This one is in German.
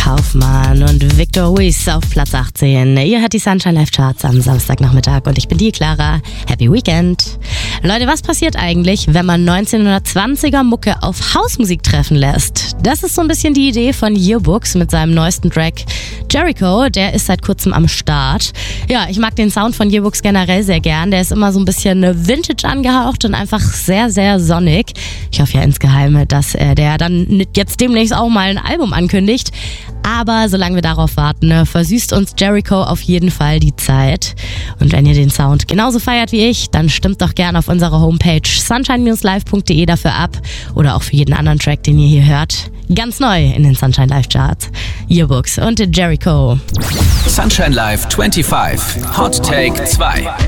Kaufmann und Victor Ruiz auf Platz 18. Ihr hört die Sunshine Live Charts am Samstagnachmittag und ich bin die Clara. Happy Weekend. Leute, was passiert eigentlich, wenn man 1920er Mucke auf Hausmusik treffen lässt? Das ist so ein bisschen die Idee von Yearbooks mit seinem neuesten Track Jericho. Der ist seit kurzem am Start. Ja, ich mag den Sound von Yearbooks generell sehr gern. Der ist immer so ein bisschen Vintage angehaucht und einfach sehr, sehr sonnig. Ich hoffe ja insgeheim, dass der dann jetzt demnächst auch mal ein Album ankündigt. Aber solange wir darauf warten, versüßt uns Jericho auf jeden Fall die Zeit. Und wenn ihr den Sound genauso feiert wie ich, dann stimmt doch gerne auf unserer Homepage sunshine-live.de dafür ab. Oder auch für jeden anderen Track, den ihr hier hört. Ganz neu in den Sunshine Live Charts. Yearbooks und Jericho. Sunshine Live 25. Hot Take 2.